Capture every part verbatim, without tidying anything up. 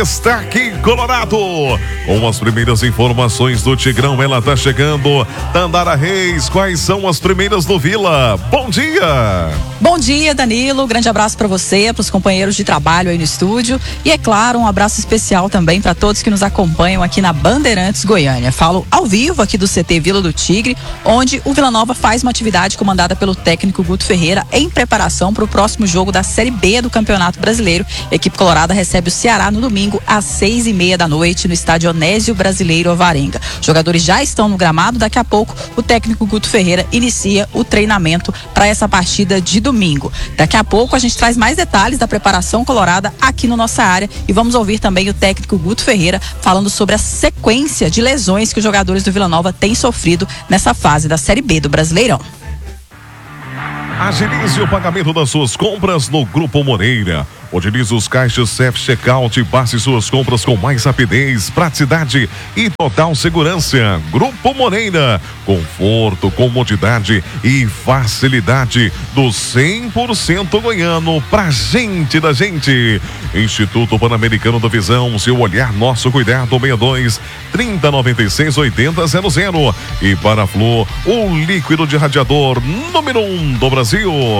Destaque Colorado, com as primeiras informações do Tigrão, ela tá chegando. Tandara Reis, quais são as primeiras do Vila? Bom dia! Bom dia, Danilo, grande abraço para você, para os companheiros de trabalho aí no estúdio e, é claro, um abraço especial também para todos que nos acompanham aqui na Bandeirantes Goiânia. Falo ao vivo aqui do C T Vila do Tigre, onde o Vila Nova faz uma atividade comandada pelo técnico Guto Ferreira em preparação para o próximo jogo da Série B do Campeonato Brasileiro. A equipe colorada recebe o Ceará no domingo às seis e meia da noite no estádio Onésio Brasileiro Alvarenga. Os jogadores já estão no gramado. Daqui a pouco o técnico Guto Ferreira inicia o treinamento para essa partida de domingo. Daqui a pouco a gente traz mais detalhes da preparação colorada aqui na nossa área e vamos ouvir também o técnico Guto Ferreira falando sobre a sequência de lesões que os jogadores do Vila Nova têm sofrido nessa fase da Série B do Brasileirão. Agilize o pagamento das suas compras no Grupo Moreira. Utilize os caixas self-checkout e passe suas compras com mais rapidez, praticidade e total segurança. Grupo Moreira, conforto, comodidade e facilidade do cem por cento goiano pra gente da gente. Instituto Pan-Americano da Visão, seu olhar, nosso cuidado. Seis dois, trinta, noventa e seis, oitenta, zero zero. E para Flor, o líquido de radiador número um do Brasil.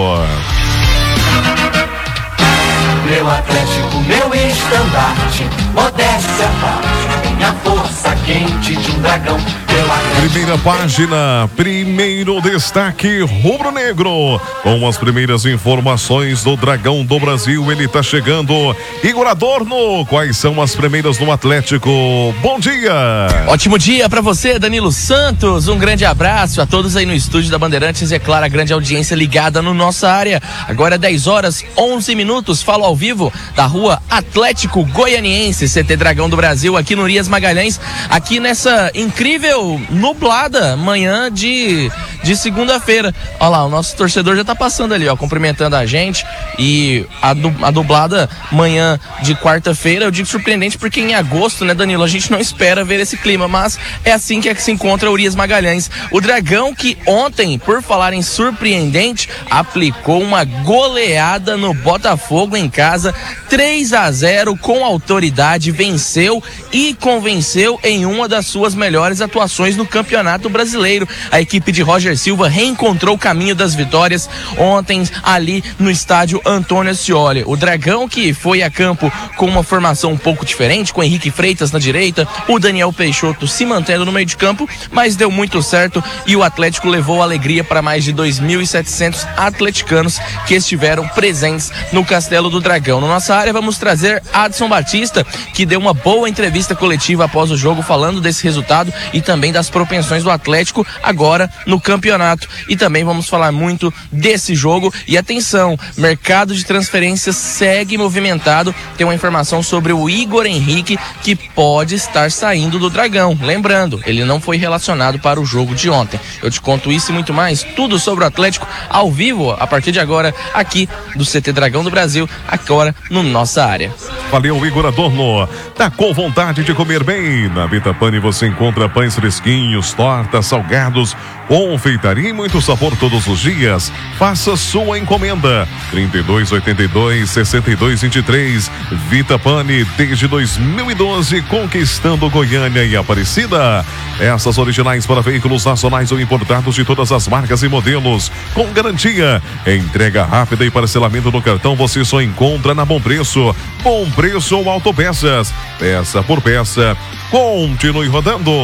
Meu Atlético, meu estandarte, modéstia à parte, minha força quente de um dragão. Primeira página, primeiro destaque rubro-negro, com as primeiras informações do Dragão do Brasil. Ele tá chegando. Igor Adorno, quais são as primeiras no Atlético? Bom dia! Ótimo dia pra você, Danilo Santos. Um grande abraço a todos aí no estúdio da Bandeirantes e, é claro, a grande audiência ligada no nossa área. Agora dez horas, onze minutos, falo ao vivo da rua Atlético Goianiense, C T Dragão do Brasil, aqui no Urias Magalhães, aqui nessa incrível nublada manhã de, de segunda-feira. Olha lá, o nosso torcedor já tá passando ali, ó, cumprimentando a gente. E a, a dublada manhã de quarta-feira, eu digo surpreendente porque em agosto, né, Danilo, a gente não espera ver esse clima, mas é assim que, é que se encontra o Urias Magalhães. O Dragão, que ontem, por falar em surpreendente, aplicou uma goleada no Botafogo em casa, três a zero, com autoridade, venceu e convenceu em uma das suas melhores atuações no Campeonato Brasileiro. A equipe de Roger Silva reencontrou o caminho das vitórias ontem ali no estádio Antônio Ascioli. O Dragão, que foi a campo com uma formação um pouco diferente, com Henrique Freitas na direita, o Daniel Peixoto se mantendo no meio de campo, mas deu muito certo e o Atlético levou alegria para mais de dois mil e setecentos atleticanos que estiveram presentes no Castelo do Dragão. Na nossa área vamos trazer Adson Batista, que deu uma boa entrevista coletiva após o jogo, falando desse resultado e também das propensões do Atlético agora no campeonato. E também vamos falar muito desse jogo. E atenção, mercado de transferências segue movimentado. Tem uma informação sobre o Igor Henrique, que pode estar saindo do Dragão. Lembrando, ele não foi relacionado para o jogo de ontem. Eu te conto isso e muito mais, tudo sobre o Atlético ao vivo, a partir de agora, aqui do C T Dragão do Brasil, agora no nossa área. Valeu, Igor Adorno. Tá com vontade de comer bem? Na Vitapane você encontra pães fresquinhos, tortas, salgados, confeitaria e muito sabor todos os dias. Faça sua encomenda. trinta e dois, oitenta e dois, sessenta e dois, vinte e três. Vitapane desde dois mil e doze, conquistando Goiânia e Aparecida. Essas originais para veículos nacionais ou importados de todas as marcas e modelos, com garantia. Entrega rápida e parcelamento no cartão você só encontra na Bom Preço. Bom Preço ou Autopeças. Peça por peça. Continue rodando.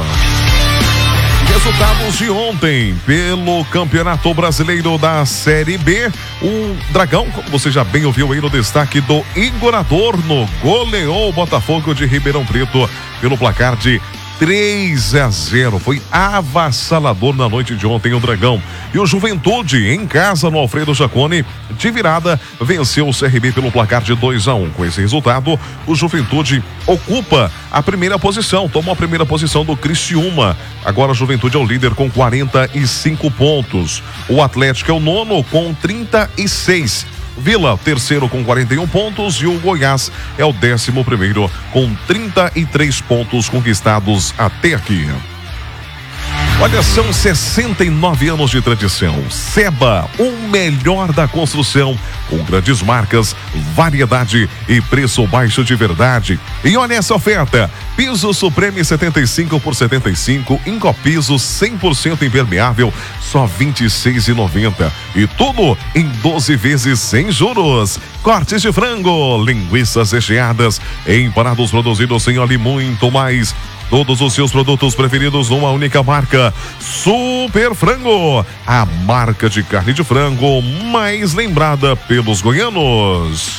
Resultados de ontem pelo Campeonato Brasileiro da Série B. O Dragão, como você já bem ouviu aí no destaque do Igor Adorno, goleou o Botafogo de Ribeirão Preto pelo placar de três a zero. Foi avassalador na noite de ontem o Dragão. E o Juventude, em casa no Alfredo Jaconi, de virada, venceu o C R B pelo placar de dois a um. Com esse resultado, o Juventude ocupa a primeira posição, tomou a primeira posição do Criciúma. Agora a Juventude é o líder com quarenta e cinco pontos. O Atlético é o nono com trinta e seis. Vila, terceiro com quarenta e um pontos, e o Goiás é o décimo primeiro com trinta e três pontos conquistados até aqui. Olha, são sessenta e nove anos de tradição. Seba, o melhor da construção, com grandes marcas, variedade e preço baixo de verdade. E olha essa oferta: piso Supreme setenta e cinco por setenta e cinco, Incopiso cem por cento impermeável, só vinte e seis reais e noventa centavos. E tudo em doze vezes sem juros. Cortes de frango, linguiças recheadas, empanados produzidos sem óleo e muito mais. Todos os seus produtos preferidos numa única marca. Super Frango, a marca de carne de frango mais lembrada pelos goianos.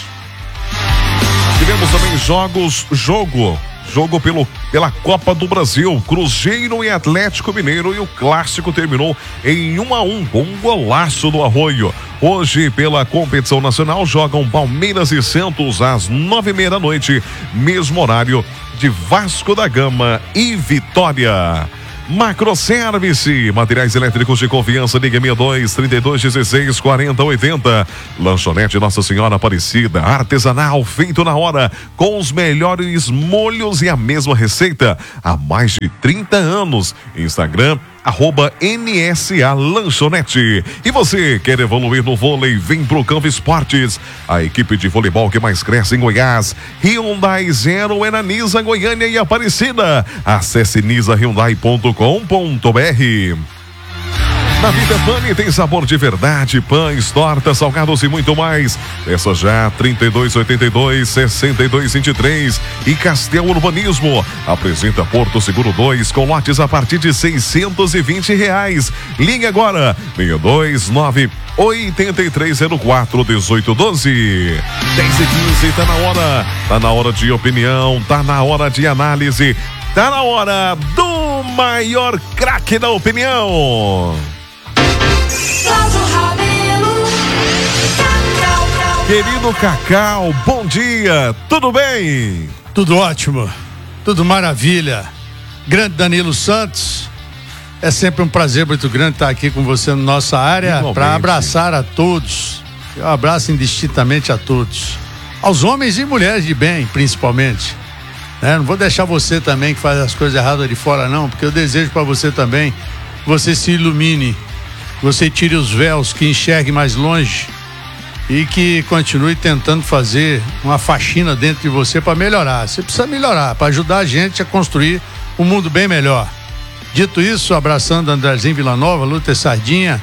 Tivemos também jogos, jogo, jogo pelo, pela Copa do Brasil, Cruzeiro e Atlético Mineiro, e o clássico terminou em um a um com um golaço do Arroio. Hoje, pela competição nacional, jogam Palmeiras e Santos às nove e meia da noite, mesmo horário de Vasco da Gama e Vitória. Macroservice, materiais elétricos de confiança, liga sessenta e dois, trinta e dois, dezesseis, quarenta, oitenta. Lanchonete Nossa Senhora Aparecida, artesanal, feito na hora, com os melhores molhos e a mesma receita há mais de trinta anos. Instagram, arroba N S A Lanchonete. E você quer evoluir no vôlei? Vem pro Campo Esportes, a equipe de voleibol que mais cresce em Goiás. Hyundai Zero é na Nisa, Goiânia e Aparecida. Acesse nisa hyundai ponto com ponto b r. Na Vida Pane tem sabor de verdade, pães, tortas, salgados e muito mais. Peça já trinta e dois, oitenta e dois, sessenta e dois, vinte e três. E Castel Urbanismo apresenta Porto Seguro dois com lotes a partir de seiscentos e vinte reais. Ligue agora seis dois nove, oito três zero quatro, um oito um dois. dez e quinze, tá na hora. Tá na hora de opinião, tá na hora de análise, tá na hora do maior craque da opinião. Querido Cacau, bom dia, tudo bem? Tudo ótimo, tudo maravilha. Grande Danilo Santos, é sempre um prazer muito grande estar aqui com você na nossa área para abraçar a todos. Eu abraço indistintamente a todos, aos homens e mulheres de bem, principalmente. Né? Não vou deixar você também que faz as coisas erradas de fora, não, porque eu desejo para você também que você se ilumine, você tire os véus, que enxergue mais longe e que continue tentando fazer uma faxina dentro de você para melhorar. Você precisa melhorar, para ajudar a gente a construir um mundo bem melhor. Dito isso, abraçando Andrezinho Villanova, Lúcia Sardinha,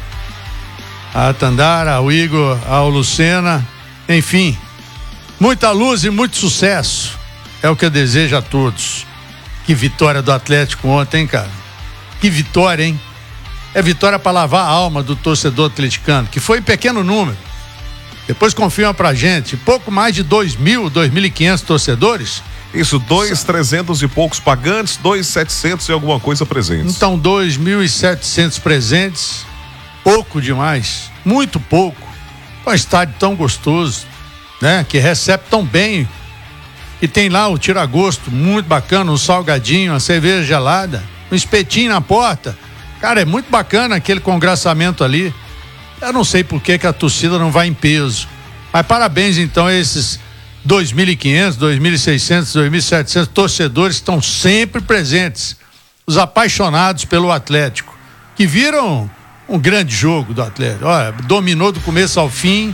a Tandara, ao Igor, ao Lucena, enfim, muita luz e muito sucesso. É o que eu desejo a todos. Que vitória do Atlético ontem, hein, cara? Que vitória, hein? É vitória para lavar a alma do torcedor atleticano, que foi em pequeno número. Depois confirma pra gente, pouco mais de dois mil, dois mil e quinhentos torcedores. Isso, dois, trezentos e poucos pagantes, dois, setecentos e alguma coisa presentes. Então, dois mil e setecentos presentes, pouco demais, muito pouco. Um estádio tão gostoso, né? Que recebe tão bem. E tem lá o tira-gosto, muito bacana, um salgadinho, uma cerveja gelada, um espetinho na porta. Cara, é muito bacana aquele congraçamento ali. Eu não sei por que que a torcida não vai em peso. Mas parabéns então a esses dois mil e quinhentos, dois mil e seiscentos, dois mil e setecentos torcedores que estão sempre presentes. Os apaixonados pelo Atlético, que viram um grande jogo do Atlético. Olha, dominou do começo ao fim.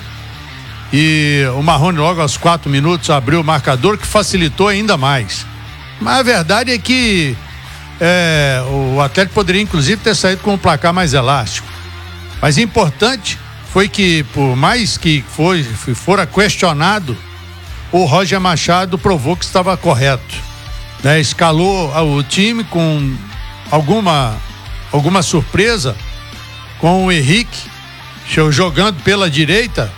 E o Marrone logo aos quatro minutos abriu o marcador, que facilitou ainda mais. Mas a verdade é que é, o Atlético poderia inclusive ter saído com um placar mais elástico. Mas importante foi que, por mais que foi, fora questionado, o Roger Machado provou que estava correto, né? Escalou o time com alguma, alguma surpresa, com o Henrique jogando pela direita.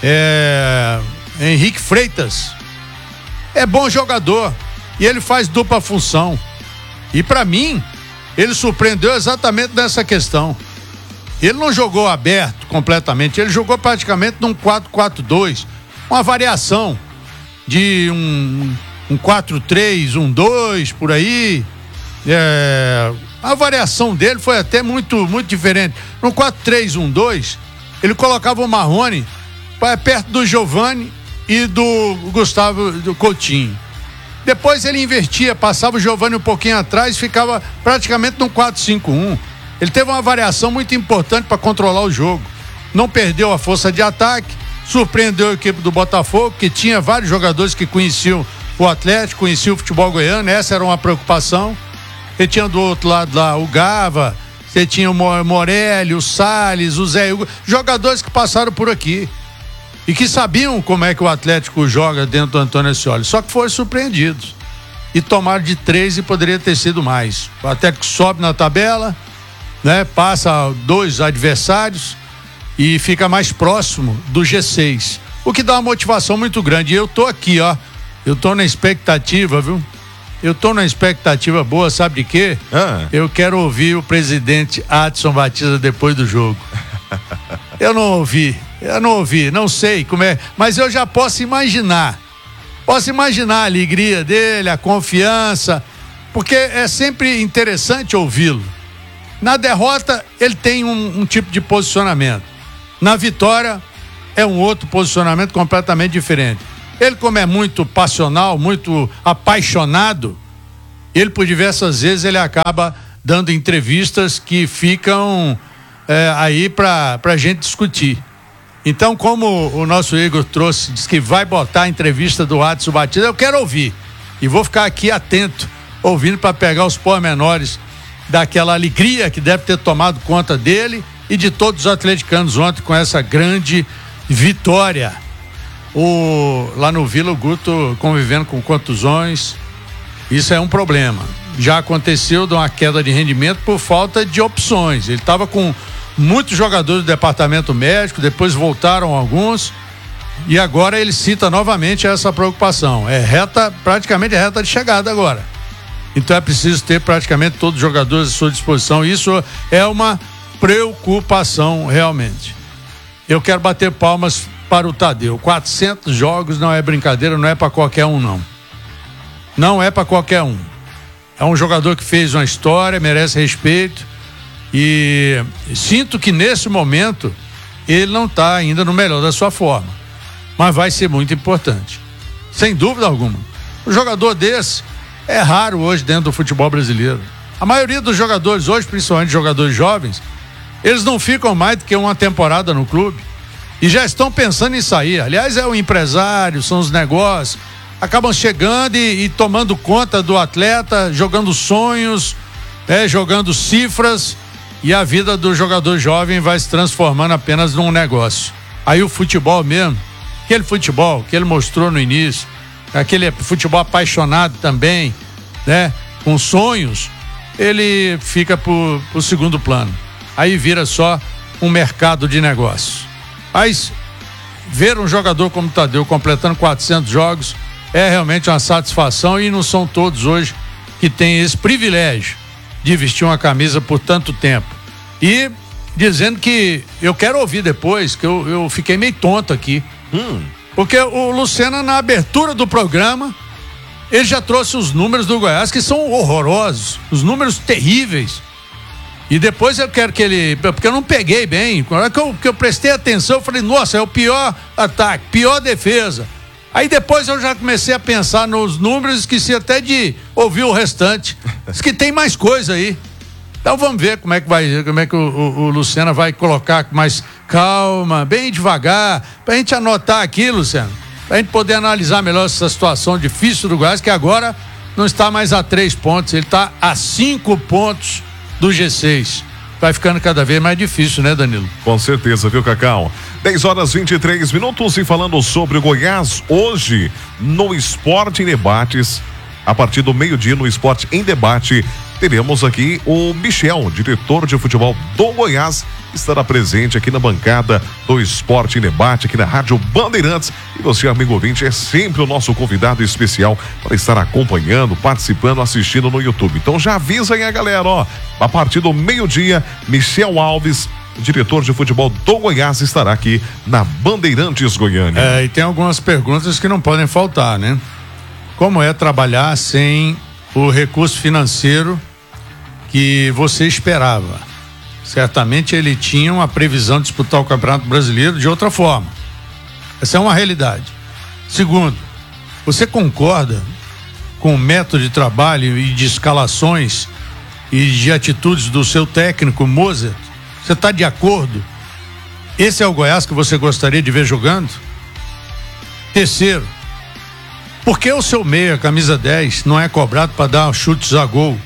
É, Henrique Freitas é bom jogador e ele faz dupla função, e para mim ele surpreendeu exatamente nessa questão. Ele não jogou aberto completamente, ele jogou praticamente num quatro quatro dois, uma variação de um, um quatro três, um dois por aí. É, a variação dele foi até muito, muito diferente. No quatro três um dois ele colocava o Marrone perto do Giovani e do Gustavo do Coutinho. Depois ele invertia, passava o Giovani um pouquinho atrás, ficava praticamente no quatro cinco um. Ele teve uma variação muito importante para controlar o jogo. Não perdeu a força de ataque, surpreendeu a equipe do Botafogo, que tinha vários jogadores que conheciam o Atlético, conheciam o futebol goiano, essa era uma preocupação. Você tinha do outro lado lá o Gava, você tinha o Morelli, o Salles, o Zé Hugo, jogadores que passaram por aqui e que sabiam como é que o Atlético joga dentro do Antônio Ascioli, só que foram surpreendidos e tomaram de três e poderia ter sido mais. O Atlético sobe na tabela, né? Passa dois adversários e fica mais próximo do G seis, o que dá uma motivação muito grande. E eu tô aqui, ó, eu tô na expectativa, viu? Eu tô na expectativa boa, sabe de quê? Ah. Eu quero ouvir o presidente Adson Batista depois do jogo. Eu não ouvi, eu não ouvi, não sei como é, mas eu já posso imaginar. Posso imaginar a alegria dele, a confiança, porque é sempre interessante ouvi-lo. Na derrota, ele tem um, um tipo de posicionamento. Na vitória, é um outro posicionamento completamente diferente. Ele, como é muito passional, muito apaixonado, ele, por diversas vezes, ele acaba dando entrevistas que ficam é, aí para a gente discutir. Então, como o nosso Igor trouxe, diz que vai botar a entrevista do Adson Batista, eu quero ouvir. E vou ficar aqui atento, ouvindo para pegar os pormenores daquela alegria que deve ter tomado conta dele e de todos os atleticanos ontem com essa grande vitória. O, lá no Vila, o Guto convivendo com contusões, isso é um problema. Já aconteceu de uma queda de rendimento por falta de opções. Ele estava com muitos jogadores do departamento médico, depois voltaram alguns e agora ele cita novamente essa preocupação. É reta, praticamente é reta de chegada agora. Então é preciso ter praticamente todos os jogadores à sua disposição. Isso é uma preocupação realmente. Eu quero bater palmas para o Tadeu. quatrocentos jogos não é brincadeira, não é para qualquer um, não. Não é para qualquer um. É um jogador que fez uma história, merece respeito e sinto que nesse momento ele não está ainda no melhor da sua forma, mas vai ser muito importante, sem dúvida alguma. Um jogador desse é raro hoje dentro do futebol brasileiro. A maioria dos jogadores hoje, principalmente jogadores jovens, eles não ficam mais do que uma temporada no clube e já estão pensando em sair. Aliás, é o empresário, são os negócios, acabam chegando e, e tomando conta do atleta, jogando sonhos, né, jogando cifras, e a vida do jogador jovem vai se transformando apenas num negócio. Aí o futebol mesmo, aquele futebol que ele mostrou no início, aquele futebol apaixonado também, né, com sonhos, ele fica pro, pro segundo plano. Aí vira só um mercado de negócio. Mas ver um jogador como o Tadeu completando quatrocentos jogos é realmente uma satisfação, e não são todos hoje que têm esse privilégio de vestir uma camisa por tanto tempo. E dizendo que eu quero ouvir depois, que eu, eu fiquei meio tonto aqui. Hum. Porque o Lucena, na abertura do programa, ele já trouxe os números do Goiás, que são horrorosos, os números terríveis. E depois eu quero que ele, porque eu não peguei bem, na hora que eu, que eu prestei atenção, eu falei, nossa, é o pior ataque, pior defesa. Aí depois eu já comecei a pensar nos números, esqueci até de ouvir o restante. Diz que tem mais coisa aí. Então vamos ver como é que vai, como é que o, o, o Lucena vai colocar com mais calma, bem devagar, pra gente anotar aqui, Lucena, pra gente poder analisar melhor essa situação difícil do Goiás, que agora não está mais a três pontos, ele está a cinco pontos do G seis. Vai ficando cada vez mais difícil, né, Danilo? Com certeza, viu, Cacau? dez horas e vinte e três minutos, e falando sobre o Goiás, hoje no Esporte em Debates, a partir do meio-dia no Esporte em Debate, teremos aqui o Michel, diretor de futebol do Goiás, estará presente aqui na bancada do Esporte em Debate, aqui na Rádio Bandeirantes. E você, amigo ouvinte, é sempre o nosso convidado especial para estar acompanhando, participando, assistindo no YouTube. Então já avisa aí a galera, ó, a partir do meio-dia, Michel Alves, diretor de futebol do Goiás, estará aqui na Bandeirantes Goiânia. É, e tem algumas perguntas que não podem faltar, né? Como é trabalhar sem o recurso financeiro que você esperava? Certamente ele tinha uma previsão de disputar o Campeonato Brasileiro de outra forma. Essa é uma realidade. Segundo, você concorda com o método de trabalho e de escalações e de atitudes do seu técnico Mozart? Você está de acordo? Esse é o Goiás que você gostaria de ver jogando? Terceiro, por que o seu meia, camisa dez, não é cobrado para dar chutes a gol?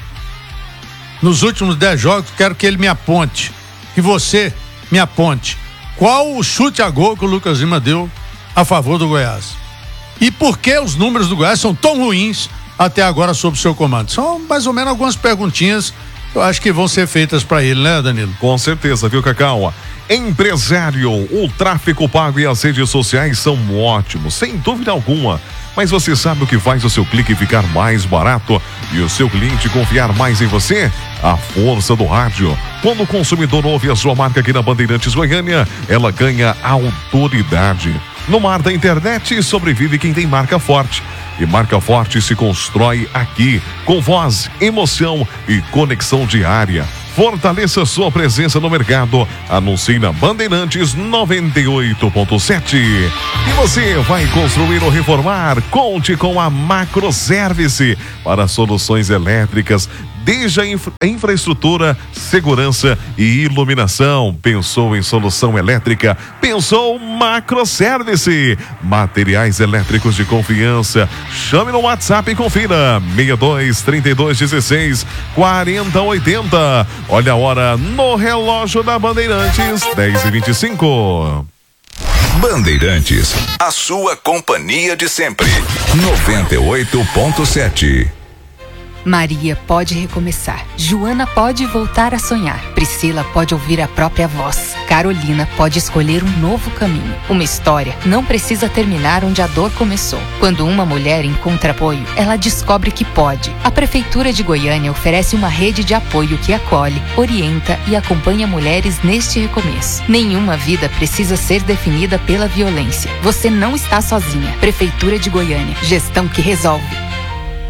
Nos últimos dez jogos, quero que ele me aponte, que você me aponte qual o chute a gol que o Lucas Lima deu a favor do Goiás. E por que os números do Goiás são tão ruins até agora sob seu comando? São mais ou menos algumas perguntinhas que eu acho que vão ser feitas para ele, né, Danilo? Com certeza, viu, Cacau? Empresário, o tráfego pago e as redes sociais são ótimos, sem dúvida alguma. Mas você sabe o que faz o seu clique ficar mais barato e o seu cliente confiar mais em você? A força do rádio. Quando o consumidor ouve a sua marca aqui na Bandeirantes Goiânia, ela ganha autoridade. No mar da internet, sobrevive quem tem marca forte. E marca forte se constrói aqui, com voz, emoção e conexão diária. Fortaleça sua presença no mercado. Anuncie na Bandeirantes noventa e oito ponto sete. E você vai construir ou reformar? Conte com a Macro Service para soluções elétricas, desde a infra- infraestrutura, segurança e iluminação. Pensou em solução elétrica? Pensou Macro Service. Materiais elétricos de confiança. Chame no WhatsApp e confira. seis dois, trinta e dois, dezesseis, quarenta, oitenta. Olha a hora no relógio da Bandeirantes, dez e vinte e cinco. Bandeirantes, a sua companhia de sempre. noventa e oito ponto sete. Maria pode recomeçar. Joana pode voltar a sonhar. Priscila pode ouvir a própria voz. Carolina pode escolher um novo caminho. Uma história não precisa terminar onde a dor começou. Quando uma mulher encontra apoio, ela descobre que pode. A Prefeitura de Goiânia oferece uma rede de apoio que acolhe, orienta e acompanha mulheres neste recomeço. Nenhuma vida precisa ser definida pela violência. Você não está sozinha. Prefeitura de Goiânia. Gestão que resolve.